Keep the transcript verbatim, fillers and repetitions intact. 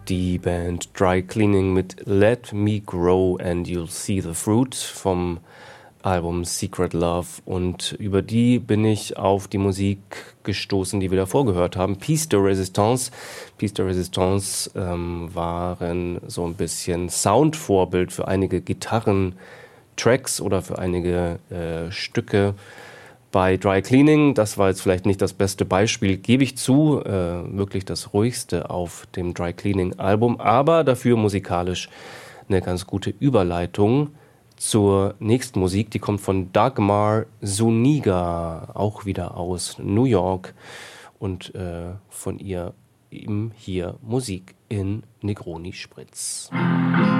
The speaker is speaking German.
Die Band Dry Cleaning mit Let Me Grow and You'll See the Fruit vom Album Secret Love. Und über die bin ich auf die Musik gestoßen, die wir davor gehört haben. Piece de Resistance. Piece de Resistance ähm, waren so ein bisschen Soundvorbild für einige Gitarrentracks oder für einige äh, Stücke bei Dry Cleaning. Das war jetzt vielleicht nicht das beste Beispiel, gebe ich zu, äh, wirklich das ruhigste auf dem Dry Cleaning Album, aber dafür musikalisch eine ganz gute Überleitung zur nächsten Musik. Die kommt von Dagmar Zuniga, auch wieder aus New York, und äh, von ihr eben hier Musik in Negroni Spritz.